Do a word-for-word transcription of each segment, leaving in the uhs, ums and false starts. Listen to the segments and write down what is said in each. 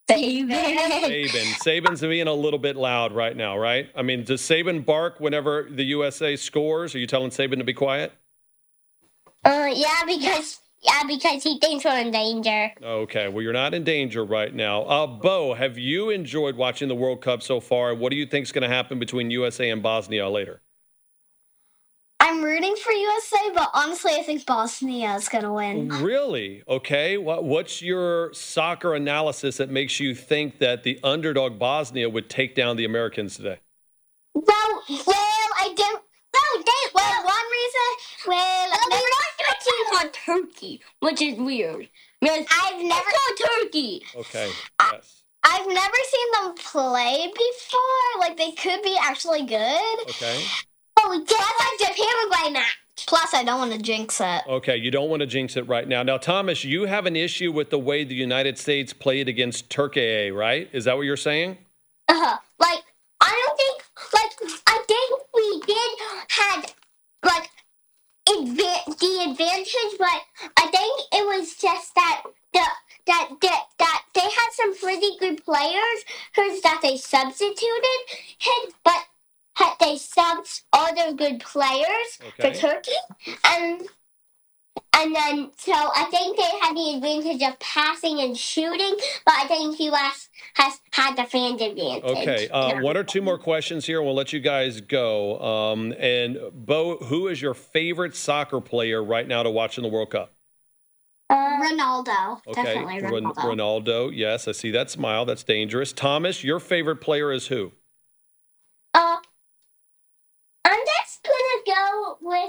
Saban. Saban. Saban's being a little bit loud right now, right? I mean, does Saban bark whenever the U S A scores? Are you telling Saban to be quiet? Uh, yeah, because yeah, because he thinks we're in danger. Okay, well, you're not in danger right now. Uh, Bo, have you enjoyed watching the World Cup so far? What do you think is going to happen between U S A and Bosnia later? I'm rooting for U S A, but honestly, I think Bosnia is going to win. Really? Okay. What, what's your soccer analysis that makes you think that the underdog Bosnia would take down the Americans today? Well, well, I don't. No, they. Well, one reason. Well, Well, they lost to a team called Turkey, which is weird. Because I've never. it's called Turkey. Okay. Yes. I've never seen them play before. Like, they could be actually good. Okay. Oh, plus I did Paraguay match. Plus, I don't want to jinx it. Okay, you don't want to jinx it right now. Now, Thomas, you have an issue with the way the United States played against Turkey, right? Is that what you're saying? Uh-huh. Like, I don't think, like, I think we did had, like, adva- the advantage, but I think it was just that the that that, that they had some pretty good players who's that they substituted him, but had they subbed other good players Okay. for Turkey, and and then so I think they had the advantage of passing and shooting, but I think U S has had the fans advantage. Okay, uh, one or two more questions here, and we'll let you guys go. Um, and Bo, who is your favorite soccer player right now to watch in the World Cup? Uh, Ronaldo, Okay, definitely Ron- Ronaldo. Ronaldo. Yes, I see that smile. That's dangerous. Thomas, your favorite player is who? Uh, I'm just gonna go with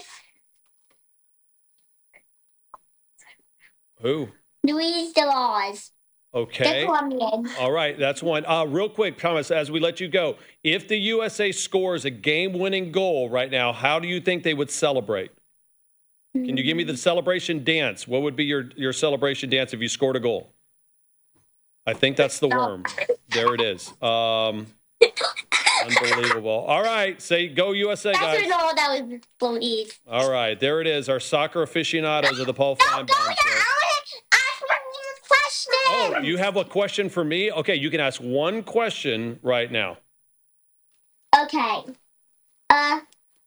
Who? Luis de Laws, the Okay. Colombian. All right, that's one. Uh, real quick, Thomas, as we let you go, if the U S A scores a game-winning goal right now, how do you think they would celebrate? Can you give me the celebration dance? What would be your, your celebration dance if you scored a goal? I think that's the worm. There it is. Um, unbelievable. All right, say go U S A, That's guys. Ronaldo was believe. All right, there it is. Our soccer aficionados of the Paul No, Feinbaum go Show. down. Ask one question. Oh, you have a question for me? Okay, you can ask one question right now. Okay. Uh,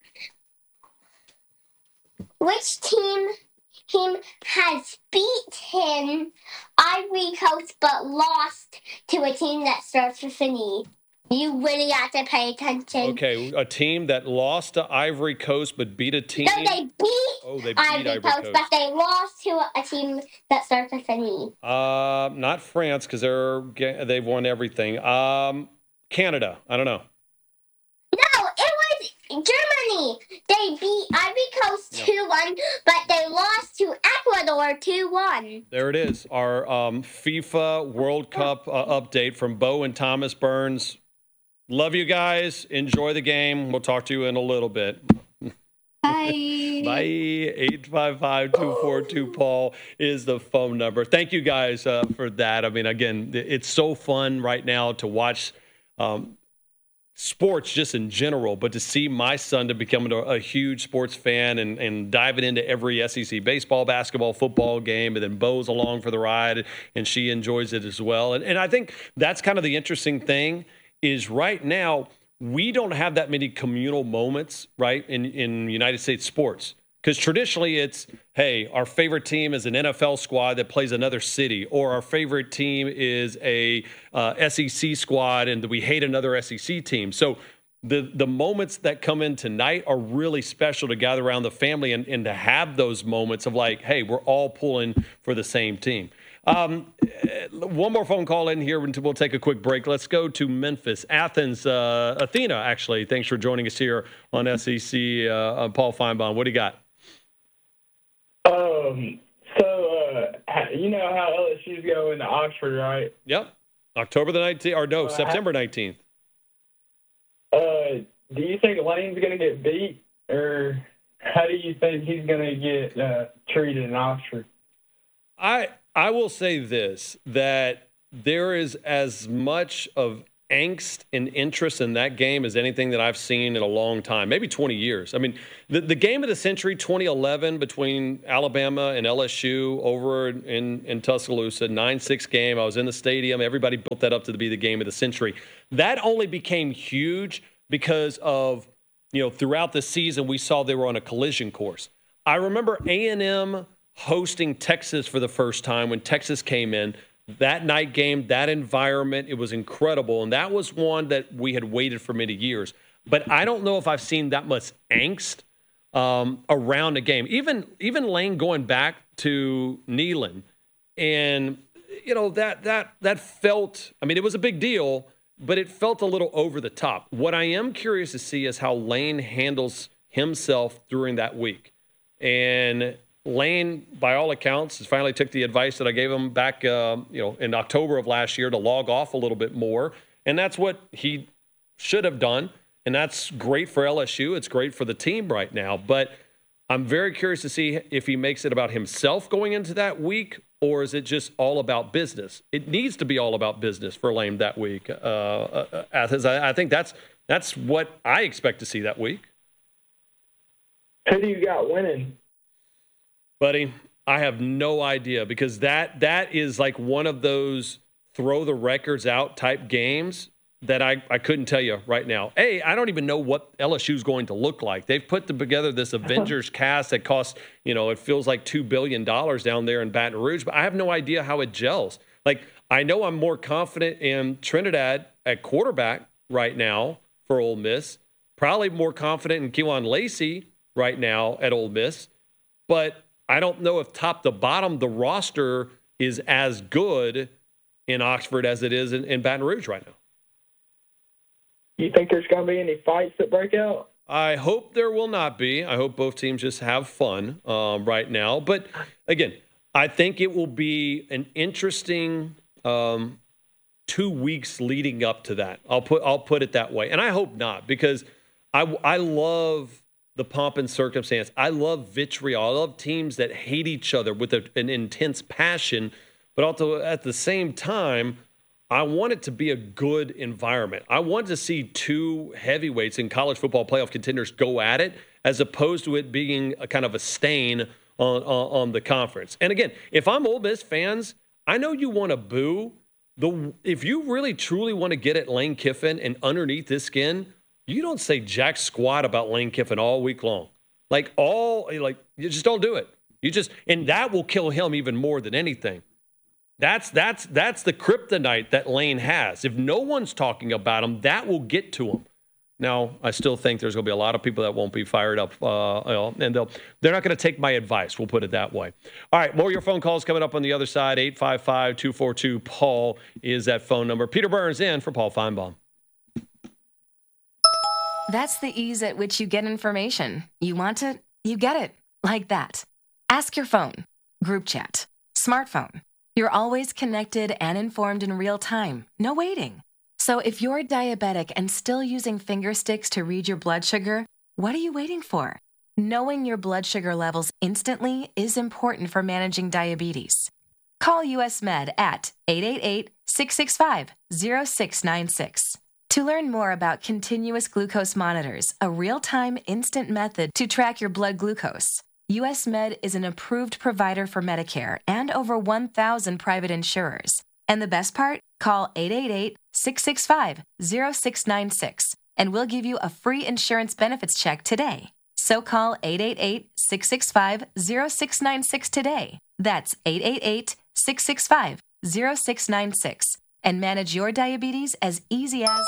which team team has beaten Ivory Coast but lost to a team that starts with an E? You really have to pay attention. Okay, a team that lost to Ivory Coast but beat a team. No, they beat Oh, they beat Ivory, Ivory Coast, Coast. but they lost to a team that starts with an E. Uh, not France because they're ga- they've won everything. Um, Canada. I don't know. No, it was Germany. They beat Ivory Coast No. two one, but they lost to Ecuador two one. There it is. Our um, FIFA World Cup uh, update from Bo and Thomas Burns. Love you guys. Enjoy the game. We'll talk to you in a little bit. Bye. Bye. eight five five, two four two, Paul is the phone number. Thank you guys uh, for that. I mean, again, it's so fun right now to watch um, sports just in general, but to see my son to become a, a huge sports fan and, and diving into every S E C baseball, basketball, football game, and then Bo's along for the ride, and she enjoys it as well. And, and I think that's kind of the interesting thing is right now, we don't have that many communal moments, right, in, in United States sports. Because traditionally it's, hey, our favorite team is an N F L squad that plays another city, or our favorite team is a uh, S E C squad and we hate another S E C team. So the the moments that come in tonight are really special to gather around the family and, and to have those moments of like, hey, we're all pulling for the same team. Um, one more phone call in here until we'll take a quick break. Let's go to Memphis, Athens, uh, Athena, actually. Thanks for joining us here on S E C. Uh, uh, Paul Feinbaum, what do you got? Um, so, uh, you know how L S U's going to Oxford, right? Yep. October the nineteenth, or no, Uh, September nineteenth. Uh, do you think Lane's going to get beat, or how do you think he's going to get uh, treated in Oxford? I I will say this, that there is as much of angst and interest in that game as anything that I've seen in a long time, maybe twenty years. I mean, the, the game of the century, twenty eleven, between Alabama and L S U over in, in Tuscaloosa, nine six game. I was in the stadium. Everybody built that up to be the game of the century. That only became huge because of, you know, throughout the season, we saw they were on a collision course. I remember A and M hosting Texas for the first time when Texas came in. That night game, that environment, it was incredible. And that was one that we had waited for many years. But I don't know if I've seen that much angst um, around a game. Even even Lane going back to Neyland. And, you know, that that that felt, I mean, it was a big deal, but it felt a little over the top. What I am curious to see is how Lane handles himself during that week. And Lane, by all accounts, has finally took the advice that I gave him back, uh, you know, in October of last year to log off a little bit more, and that's what he should have done, and that's great for L S U. It's great for the team right now, but I'm very curious to see if he makes it about himself going into that week, or is it just all about business? It needs to be all about business for Lane that week. Uh, uh, I think that's that's what I expect to see that week. Who do you got winning? Buddy, I have no idea, because that that is like one of those throw the records out type games that I, I couldn't tell you right now. A, I don't even know what L S U is going to look like. They've put together this Avengers cast that costs, you know, it feels like two billion dollars down there in Baton Rouge, but I have no idea how it gels. Like, I know I'm more confident in Trinidad at quarterback right now for Ole Miss, probably more confident in Keelan Lacey right now at Ole Miss, but I don't know if top to bottom the roster is as good in Oxford as it is in, in Baton Rouge right now. You think there's going to be any fights that break out? I hope there will not be. I hope both teams just have fun um, right now. But, again, I think it will be an interesting um, two weeks leading up to that. I'll put I'll put it that way. And I hope not, because I, I love – the pomp and circumstance. I love vitriol. I love teams that hate each other with a, an intense passion, but also at the same time, I want it to be a good environment. I want to see two heavyweights in college football playoff contenders go at it, as opposed to it being a kind of a stain on, on, on the conference. And again, if I'm Ole Miss fans, I know you want to boo. The, if you really truly want to get at Lane Kiffin and underneath his skin, you don't say jack squat about Lane Kiffin all week long. Like all, like you just don't do it. You just, and that will kill him even more than anything. That's that's that's the kryptonite that Lane has. If no one's talking about him, that will get to him. Now, I still think there's going to be a lot of people that won't be fired up, uh, you know, and they'll they're not going to take my advice. We'll put it that way. All right, more of your phone calls coming up on the other side. eight five five, two four two, Paul is that phone number. Peter Burns in for Paul Feinbaum. That's the ease at which you get information. You want it, you get it, like that. Ask your phone, group chat, smartphone. You're always connected and informed in real time, no waiting. So if you're diabetic and still using finger sticks to read your blood sugar, what are you waiting for? Knowing your blood sugar levels instantly is important for managing diabetes. Call U S Med at eight eight eight, six six five, zero six nine six. To learn more about continuous glucose monitors, a real-time instant method to track your blood glucose, U S Med is an approved provider for Medicare and over one thousand private insurers. And the best part? Call eight eight eight, six six five, zero six nine six and we'll give you a free insurance benefits check today. So call eight eight eight, six six five, zero six nine six today. That's eight eight eight, six six five, zero six nine six. And manage your diabetes as easy as...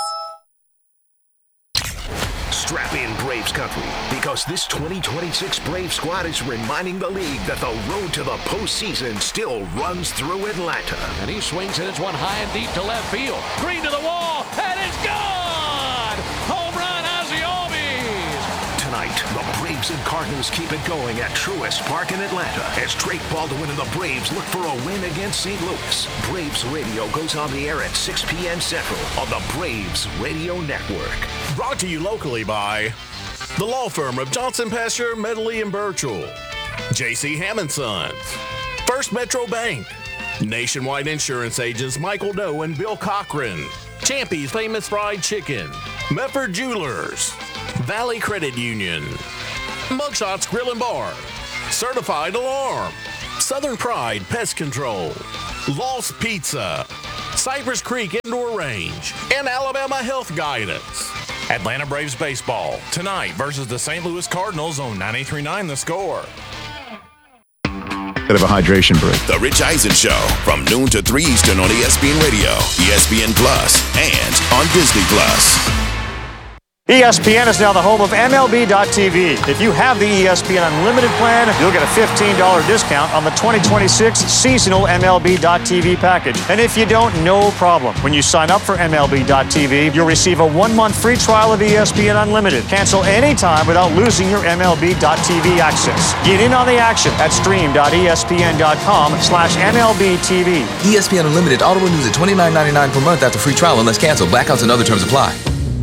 Strap in, Braves country, because this twenty twenty-six Brave squad is reminding the league that the road to the postseason still runs through Atlanta. And he swings and it's one high and deep to left field. Green to the wall, and it's gone! Home run, Ozzie Albies! Tonight, the Braves and Cardinals keep it going at Truist Park in Atlanta as Drake Baldwin and the Braves look for a win against Saint Louis. Braves Radio goes on the air at six p.m. Central on the Braves Radio Network. Brought to you locally by the law firm of Johnson, Pastor, Medley, and Birchall, J C Hammond Sons, First Metro Bank, Nationwide Insurance Agents Michael Doe and Bill Cochran, Champy's Famous Fried Chicken, Medford Jewelers, Valley Credit Union, Mugshots Grill and Bar, Certified Alarm, Southern Pride Pest Control, Lost Pizza, Cypress Creek Indoor Range, and Alabama Health Guidance. Atlanta Braves baseball tonight versus the Saint Louis Cardinals on ninety-three point nine The Score. Bit of a hydration break. The Rich Eisen Show from noon to three Eastern on E S P N Radio, E S P N Plus, and on Disney Plus. E S P N is now the home of M L B dot T V. If you have the E S P N Unlimited plan, you'll get a fifteen dollars discount on the twenty twenty-six seasonal M L B dot T V package. And if you don't, no problem. When you sign up for M L B dot T V, you'll receive a one-month free trial of E S P N Unlimited. Cancel anytime without losing your M L B dot T V access. Get in on the action at stream dot E S P N dot com slash M L B T V. E S P N Unlimited auto renews at twenty-nine ninety-nine per month after free trial unless canceled. Blackouts and other terms apply.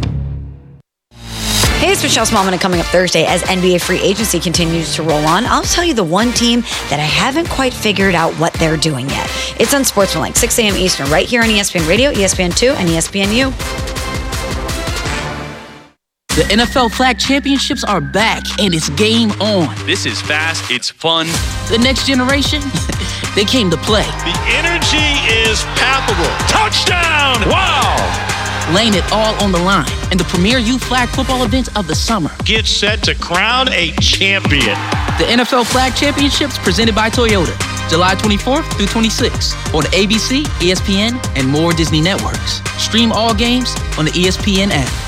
Hey, it's Michelle Smallman, and coming up Thursday as N B A free agency continues to roll on, I'll tell you the one team that I haven't quite figured out what they're doing yet. It's on Sportsmanlink, six a.m. Eastern, right here on E S P N Radio, E S P N two, and E S P N U. The N F L Flag Championships are back, and it's game on. This is fast, it's fun. The next generation, they came to play. The energy is palpable. Touchdown! Wow! Laying it all on the line in the premier youth flag football event of the summer. Get set to crown a champion. The N F L Flag Championships presented by Toyota, July twenty-fourth through twenty-sixth on A B C, E S P N, and more Disney networks. Stream all games on the E S P N app.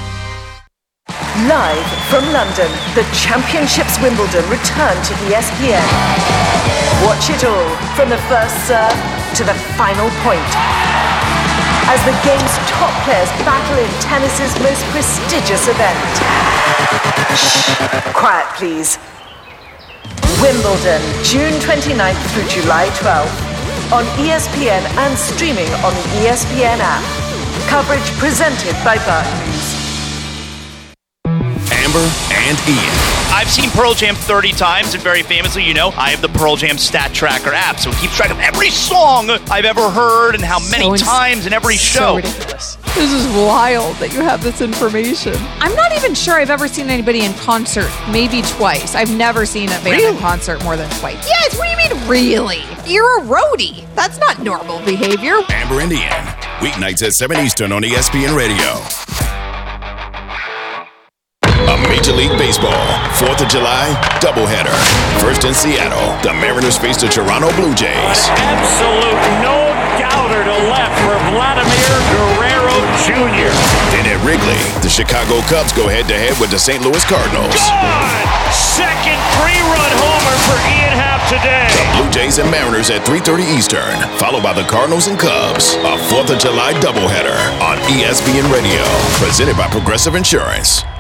Live from London, the Championships Wimbledon return to E S P N. Watch it all from the first serve to the final point, as the game's top players battle in tennis's most prestigious event. Shh, quiet please. Wimbledon, June twenty-ninth through July twelfth, on E S P N and streaming on the E S P N app. Coverage presented by Barclays. Amber and Ian. I've seen Pearl Jam thirty times, and very famously, you know, I have the Pearl Jam Stat Tracker app, so it keeps track of every song I've ever heard and how many so times in every show. So ridiculous. This is wild that you have this information. I'm not even sure I've ever seen anybody in concert, maybe twice. I've never seen a band really? in concert more than twice. Yes, what do you mean, really? You're a roadie. That's not normal behavior. Amber and Ian, weeknights at seven Eastern on E S P N Radio. A Major League Baseball fourth of July doubleheader. First in Seattle, the Mariners face the Toronto Blue Jays. Absolute no doubter to left for Vladimir Guerrero Junior Then at Wrigley, the Chicago Cubs go head-to-head with the Saint Louis Cardinals. Gone! Second three-run homer for Ian Happ today. The Blue Jays and Mariners at three thirty Eastern, followed by the Cardinals and Cubs. A fourth of July doubleheader on E S P N Radio, presented by Progressive Insurance.